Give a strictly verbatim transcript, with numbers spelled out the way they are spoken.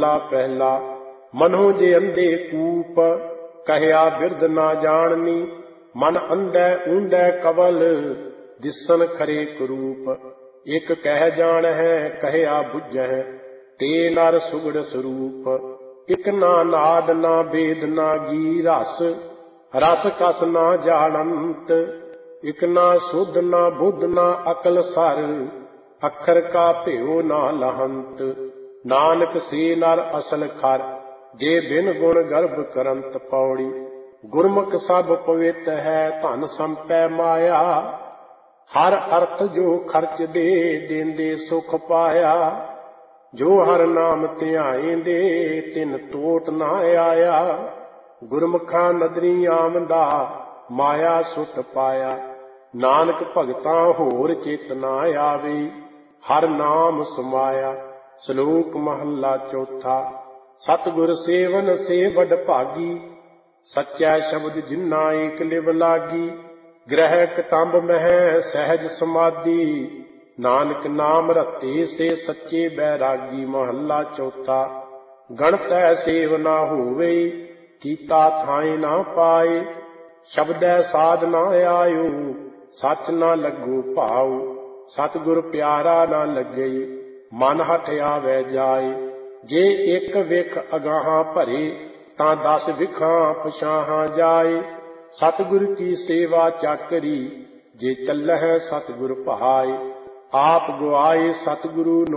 महला पहला। मनो जे अंधे कूप, कहया बिरद ना जाननी। मन अंधे ऊंधे कवल, दिसन खरे करूप। एक कह जान है, कहया बुझ है, ते नर सुगड़ स्वरूप। इक ना नाद ना वेद ना गी रस, रस कस ना जानंत। इक ना सुध ना बुध ना अकल सर, अखर का भेओ ना लहंत। नानक से नर असल खर, जे बिन गुण गर्भ करंत। पौड़ी गुरमुख सब पवित है, धन संपै माया। हर अर्थ जो खर्च दे, देंदे सुख पाया। जो हर नाम ध्याएंदे, तिन टोट ना आया। गुरमुखा नदरी आमदा, माया सुट पाया। नानक भगतां होर चेत ना आवे, हर नाम समाया। श्लोक महला चौथा। सतगुर सेवन से वड भागी, सच्चा शब्द जिन्ना एक लिव लागी। ग्रह कतंब मह सहज समाधि, नानक नाम रते से सच्चे बैरागी। महला चौथा। गणतै सेव ना होवे, कीता थाए ना पाए। शब्दै साध ना आयो, सच ना लगो भाव। सतगुर प्यारा ना लगे, मन हठ आवे जाए। जे एक विख अगाहां भरे, तां दस विखां पछाहां जाए। सतगुर की सेवा चाकरी, जे चलह सतगुर भाए। आप गुआए सतगुरु